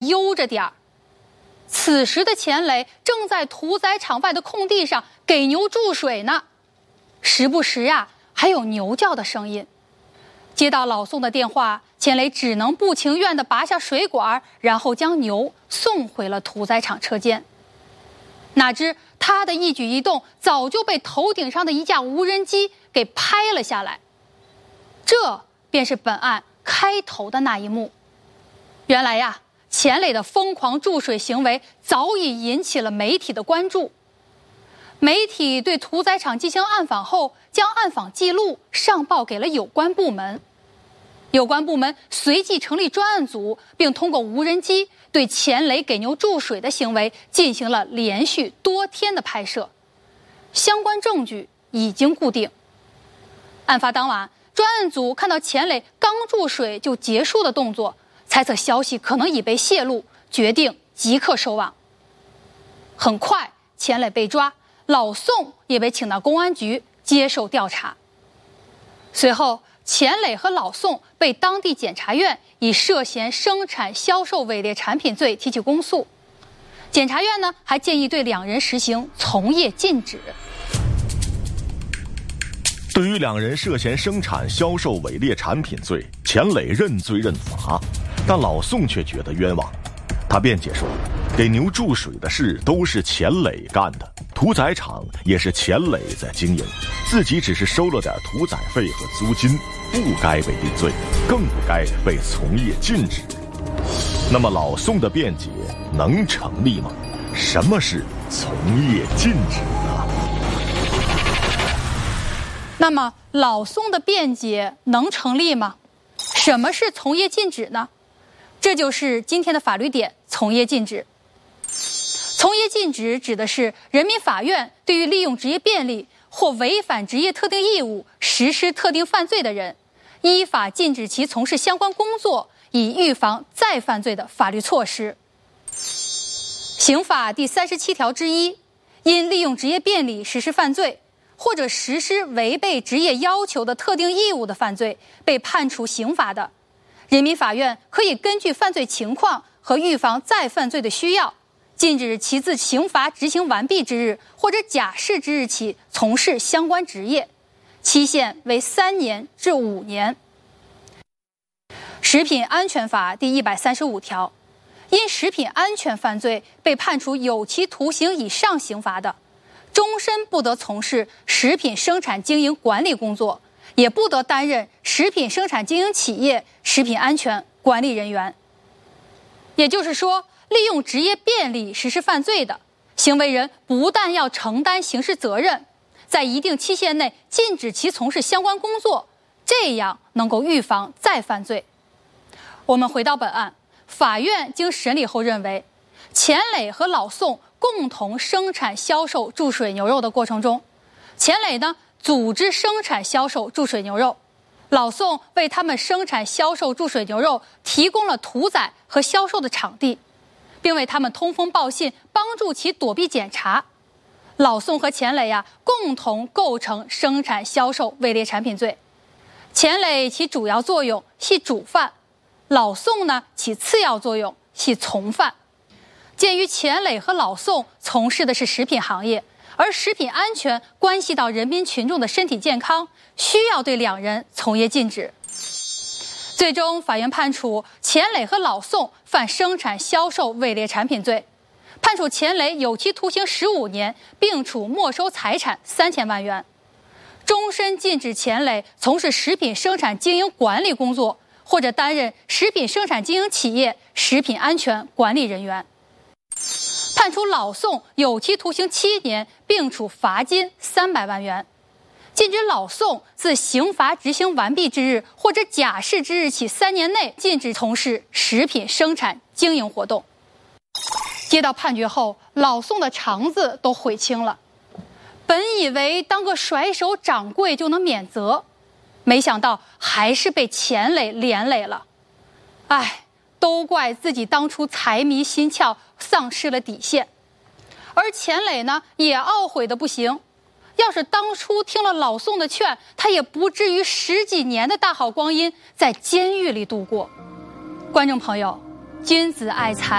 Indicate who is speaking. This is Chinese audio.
Speaker 1: 悠着点儿。此时的钱磊正在屠宰场外的空地上给牛注水呢，时不时还有牛叫的声音。接到老宋的电话，钱磊只能不情愿地拔下水管，然后将牛送回了屠宰场车间。哪知他的一举一动早就被头顶上的一架无人机给拍了下来。这便是本案开头的那一幕。原来钱磊的疯狂注水行为早已引起了媒体的关注。媒体对屠宰场进行暗访后，将暗访记录上报给了有关部门。有关部门随即成立专案组，并通过无人机对钱磊给牛注水的行为进行了连续多天的拍摄，相关证据已经固定。案发当晚，专案组看到钱磊刚注水就结束的动作，猜测消息可能已被泄露，决定即刻收网。很快，钱磊被抓，老宋也被请到公安局接受调查。随后，钱磊和老宋被当地检察院以涉嫌生产销售伪劣产品罪提起公诉。检察院呢还建议对两人实行从业禁止。
Speaker 2: 对于两人涉嫌生产销售伪劣产品罪，钱磊认罪认罚，但老宋却觉得冤枉。他辩解说，给牛注水的事都是钱磊干的，屠宰场也是钱磊在经营，自己只是收了点屠宰费和租金，不该被定罪，更不该被从业禁止。那么老宋的辩解能成立吗？什么是从业禁止呢？
Speaker 1: 那么老宋的辩解能成立吗？什么是从业禁止呢？这就是今天的法律点，从业禁止。从业禁止指的是人民法院对于利用职业便利或违反职业特定义务实施特定犯罪的人，依法禁止其从事相关工作，以预防再犯罪的法律措施。刑法第37条之一，因利用职业便利实施犯罪，或者实施违背职业要求的特定义务的犯罪，被判处刑罚的，人民法院可以根据犯罪情况和预防再犯罪的需要，禁止其自刑罚执行完毕之日或者假释之日起从事相关职业，期限为3年至5年。食品安全法第135条，因食品安全犯罪被判处有期徒刑以上刑罚的，终身不得从事食品生产经营管理工作，也不得担任食品生产经营企业食品安全管理人员。也就是说，利用职业便利实施犯罪的行为人不但要承担刑事责任，在一定期限内禁止其从事相关工作，这样能够预防再犯罪。我们回到本案，法院经审理后认为，钱磊和老宋共同生产销售注水牛肉的过程中，钱磊呢组织生产销售注水牛肉，老宋为他们生产销售注水牛肉提供了屠宰和销售的场地，并为他们通风报信，帮助其躲避检查。老宋和钱磊共同构成生产销售伪劣产品罪。钱磊其主要作用系主犯，老宋呢其次要作用系从犯。鉴于钱磊和老宋从事的是食品行业，而食品安全关系到人民群众的身体健康，需要对两人从业禁止。最终法院判处钱磊和老宋犯生产销售伪劣产品罪，判处钱磊有期徒刑15年，并处没收财产3000万元，终身禁止钱磊从事食品生产经营管理工作，或者担任食品生产经营企业食品安全管理人员。判处老宋有期徒刑7年，并处罚金300万元，禁止老宋自刑罚执行完毕之日或者假释之日起3年内禁止从事食品生产经营活动。接到判决后，老宋的肠子都悔青了。本以为当个甩手掌柜就能免责，没想到还是被钱磊连累了。唉，都怪自己当初财迷心窍，丧失了底线。而钱磊呢，也懊悔的不行。要是当初听了老宋的劝，他也不至于10几年的大好光阴在监狱里度过。观众朋友， 君子爱财。